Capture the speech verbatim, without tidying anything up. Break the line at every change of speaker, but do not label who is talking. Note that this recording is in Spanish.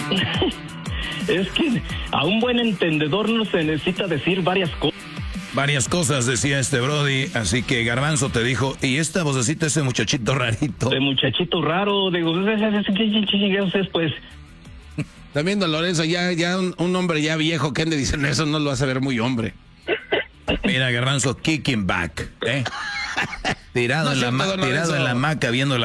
Es que a un buen entendedor no se necesita decir varias cosas.
Varias cosas decía este Brody, así que Garbanzo te dijo, y esta vocecita, ese muchachito rarito.
De muchachito raro, digo, ¿qué chingados es, pues?
También, don Lorenzo, ya, ya un, un hombre ya viejo que ande diciendo eso no lo hace ver muy hombre.
Mira, Garbanzo, kicking back, ¿eh? Tirado,
No
en, la
siento,
ma-
don
tirado
Lorenzo.
en la hamaca viendo la